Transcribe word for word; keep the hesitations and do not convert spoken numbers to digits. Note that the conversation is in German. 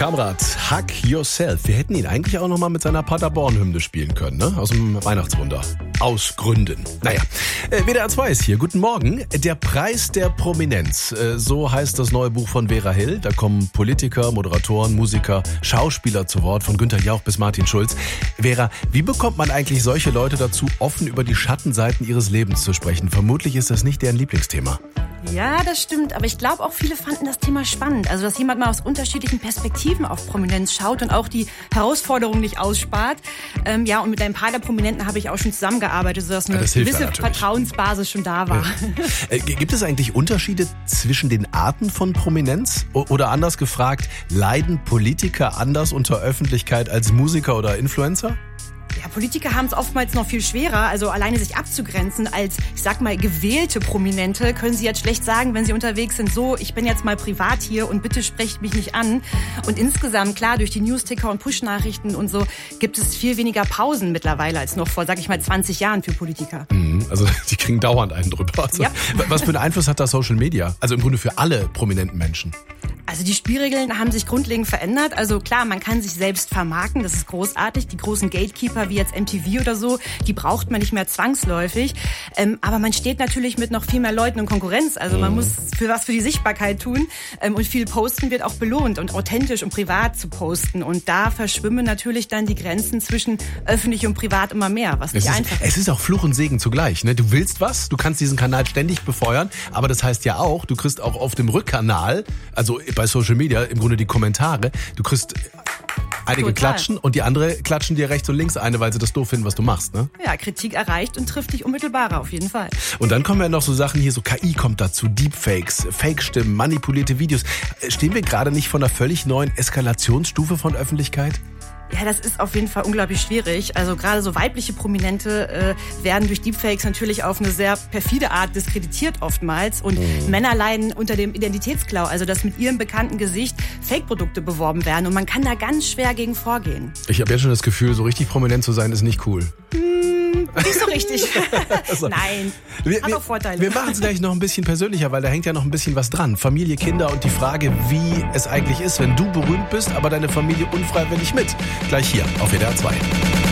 Kamrat, Hug Yourself. Wir hätten ihn eigentlich auch nochmal mit seiner Paderborn-Hymne spielen können, ne? Aus dem Weihnachtswunder. Aus Gründen. Naja, äh, W D R zwei ist hier. Guten Morgen. Der Preis der Prominenz. Äh, so heißt das neue Buch von Vera Hill. Da kommen Politiker, Moderatoren, Musiker, Schauspieler zu Wort, von Günther Jauch bis Martin Schulz. Vera, wie bekommt man eigentlich solche Leute dazu, offen über die Schattenseiten ihres Lebens zu sprechen? Vermutlich ist das nicht deren Lieblingsthema. Ja, das stimmt. Aber ich glaube auch, viele fanden das Thema spannend. Also, dass jemand mal aus unterschiedlichen Perspektiven auf Prominenz schaut und auch die Herausforderungen nicht ausspart. Ähm, ja, und mit ein paar der Prominenten habe ich auch schon zusammengearbeitet, sodass eine ja, gewisse Vertrauensbasis schon da war. Ja. Äh, gibt es eigentlich Unterschiede zwischen den Arten von Prominenz? O- oder anders gefragt, leiden Politiker anders unter Öffentlichkeit als Musiker oder Influencer? Ja, Politiker haben es oftmals noch viel schwerer, also alleine sich abzugrenzen als, ich sag mal, gewählte Prominente können sie jetzt schlecht sagen, wenn sie unterwegs sind, so, ich bin jetzt mal privat hier und bitte sprecht mich nicht an. Und insgesamt, klar, durch die Newsticker und Push-Nachrichten und so gibt es viel weniger Pausen mittlerweile als noch vor, sag ich mal, zwanzig Jahren für Politiker. Mhm, also die kriegen dauernd einen drüber. Also, ja. Was für einen Einfluss hat da Social Media? Also im Grunde für alle prominenten Menschen. Also die Spielregeln haben sich grundlegend verändert. Also klar, man kann sich selbst vermarkten, das ist großartig. Die großen Gatekeeper wie jetzt M T V oder so, die braucht man nicht mehr zwangsläufig. Ähm, aber man steht natürlich mit noch viel mehr Leuten in Konkurrenz. Also man muss für was für die Sichtbarkeit tun. Ähm, und viel Posten wird auch belohnt und authentisch und privat zu posten. Und da verschwimmen natürlich dann die Grenzen zwischen öffentlich und privat immer mehr, was nicht es ist, einfach ist. Es ist auch Fluch und Segen zugleich. Ne? Du willst was, du kannst diesen Kanal ständig befeuern, aber das heißt ja auch, du kriegst auch auf dem Rückkanal, also bei Social Media im Grunde die Kommentare, du kriegst einige Total. klatschen und die andere klatschen dir rechts und links eine, weil sie das doof finden, was du machst. Ne? Ja, Kritik erreicht und trifft dich unmittelbarer, auf jeden Fall. Und dann kommen ja noch so Sachen hier, so K I kommt dazu, Deepfakes, Fake-Stimmen, manipulierte Videos. Stehen wir gerade nicht vor einer völlig neuen Eskalationsstufe von Öffentlichkeit? Ja, das ist auf jeden Fall unglaublich schwierig. Also gerade so weibliche Prominente äh, werden durch Deepfakes natürlich auf eine sehr perfide Art diskreditiert oftmals. Und mhm. Männer leiden unter dem Identitätsklau, also dass mit ihrem bekannten Gesicht Fake-Produkte beworben werden. Und man kann da ganz schwer gegen vorgehen. Ich habe jetzt schon das Gefühl, so richtig prominent zu sein ist nicht cool. Hm, nicht so richtig. Also, Nein, wir, hat wir, auch Vorteile. Wir machen es gleich noch ein bisschen persönlicher, weil da hängt ja noch ein bisschen was dran. Familie, Kinder und die Frage, wie es eigentlich ist, wenn du berühmt bist, aber deine Familie unfreiwillig mit. Gleich hier auf W D R zwei.